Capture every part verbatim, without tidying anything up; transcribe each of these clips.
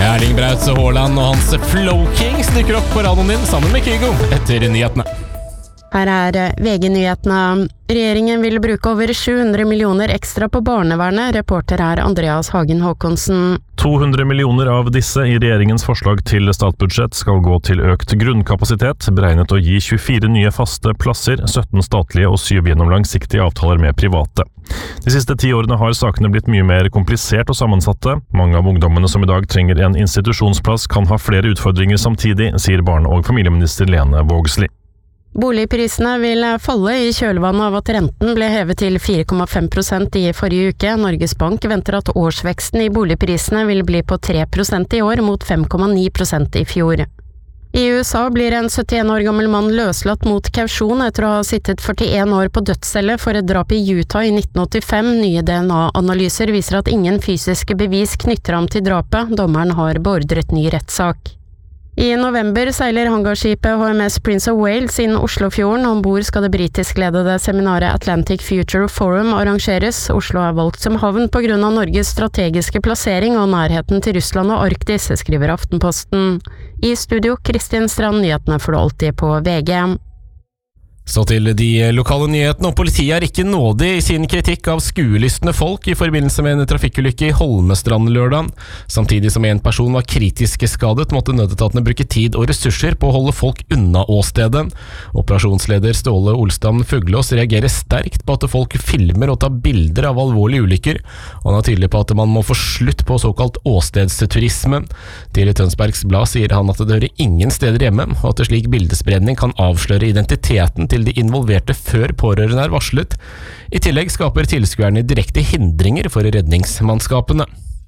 Erling Braut Haaland og hans Flow Kings dukker opp på radioen din sammen med Kygo etter nyhetene. Her er V G-nyhetene. Regjeringen vil bruke over sju hundre millioner ekstra på barnevernet. Reporter er Andreas Hagen Håkonsen. to hundre millioner av disse i regjeringens forslag til statsbudsjett skal gå til økt grunnkapasitet, beregnet å gi tjuefire nye faste plasser, sytten statlige og syv gjennom langsiktige avtaler med private. De siste ti årene har sakene blitt mye mer komplisert og sammensatte. Mange av ungdommene som i dag trenger en institusjonsplass kan ha flere utfordringer samtidig, sier barne- og familieminister Lene Vågslid. Boligprisene vil falle i kjølvannet av at renten ble hevet til fire komma fem prosent i forrige uke. Norges Bank venter at årsveksten i boligprisene vil bli på tre prosent i år mot fem komma ni prosent i fjor. I U S A blir en syttien år gammel mann løslatt mot kausjon etter å ha sittet førtien år på dødscelle for et drap i Utah i nitten åttifem. Nye D N A-analyser viser at ingen fysiske bevis knytter ham til drapet. Dommeren har beordret ny rettssak. I november seiler hangarskipet H M S Prince of Wales inn Oslofjorden. Ombord skal det britisk-ledede seminaret Atlantic Future Forum arrangeres. Oslo er valgt som havn på grunn av Norges strategiske plassering og nærheten til Russland og Arktis, skriver Aftenposten. I studio, Kristin Strand, nyhetene får du alltid på V G. Så til de lokale nyhetene, og politiet er ikke nådig i sin kritikk av skuelystne folk i forbindelse med en trafikkulykke i Holmestrand lørdag. Samtidig som en person var kritisk skadet, måtte nødetatene bruke tid og ressurser på å holde folk unna åstedet. Operasjonsleder Ståle Olstam Fuglås reagerer sterkt på at folk filmer og tar bilder av alvorlige ulykker, og han er tydelig på at man må få slutt på såkalt åstedsturisme. Til Tønsbergs Blad sier han at det hører ingen steder hjemme, og at slik bildespredning kan avsløre identiteten til de involverte før pårørende er varslet. I tillegg skaper tilskuerne direkte hindringer for redningsmannskapene.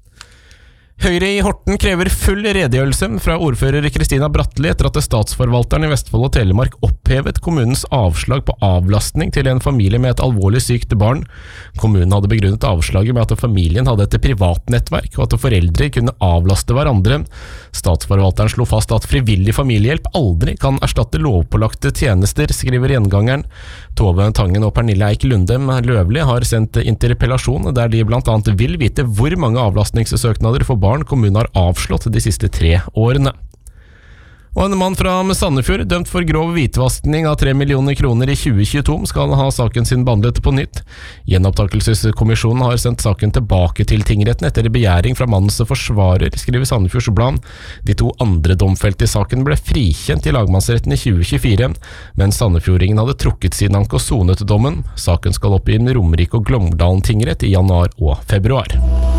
Høyre i Horten krever full redegjørelse fra ordfører Kristina Bratteli etter at statsforvalteren i Vestfold og Telemark opphevet kommunens avslag på avlastning til en familie med et alvorlig sykt barn. Kommunen hadde begrunnet avslaget med at familien hadde et privatnettverk og at foreldre kunne avlaste hverandre. Statsforvalteren slo fast at frivillig familiehjelp aldri kan erstatte lovpålagte tjenester, skriver Gjengangeren. Tove Tangen og Pernille Eik Lundem Løvli har sendt interpellasjon der de blant annet vil vite hvor mange avlastningssøknader for barn kommunen har avslått de siste tre årene. Og en mann fra Sandefjord, dømt for grov hvitvaskning av tre millioner kroner i tjue tjueto, skal ha saken sin behandlet på nytt. Gjenopptakelseskommisjonen har sendt saken tilbake til tingretten etter begjæring fra mannens forsvarer, skriver Sandefjords Blad. De to andre domfelte i saken ble frikjent i lagmannsretten i tjue tjuefire, mens Sandefjordingen hadde trukket sin anke og sonet dommen. Saken skal opp i Romerike og Glåmdalen tingrett i januar og februar.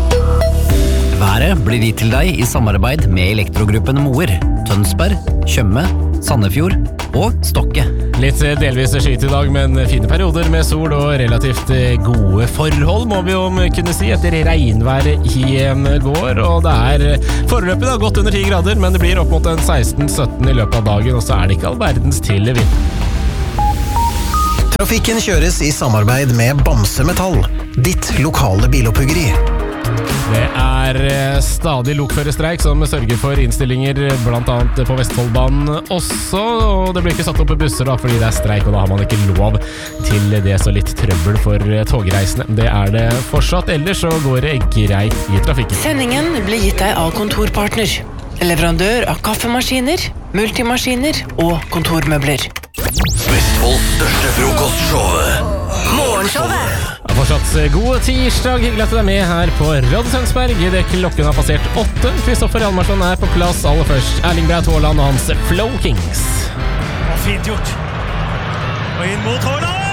Været blir gitt til deg i samarbeid med Elektrogruppen Moer, Tønsberg, Tjøme, Sandefjord og Stokke. Litt delvis skyt i dag, men fine perioder med sol og relativt gode forhold, må vi jo kunne si, etter regnværet i går. Og det er foreløpig da godt under ti grader, men det blir opp mot en seksten sytten i løpet av dagen, og så er det ikke all verdens til vind. Trafikken kjøres i samarbeid med Bamse Metall, ditt lokale bilopphøggeri. Det er stadig lokførerstreik som sørger for innstillinger blant annet på Vestfoldbanen også, og det blir ikke satt opp busser da, fordi det er streik, og da har man ikke lov til det, så litt trøbbel for togreisende. Det er det fortsatt, ellers så går det greit i trafikken. Sendingen blir gitt deg av Kontorpartner, leverandør av kaffemaskiner, multimaskiner og kontormøbler. Vestfolds største frokostshowet, Morgenshowet. Fortsatt god tirsdag, hyggelig at du er med her på Radio Tønsberg. Det klokken har passert åtte. Kristoffer Hjalmarsson er på plass aller først. Erling Braut Haaland og hans Flow Kings. Og fint gjort. Og inn mot Haaland!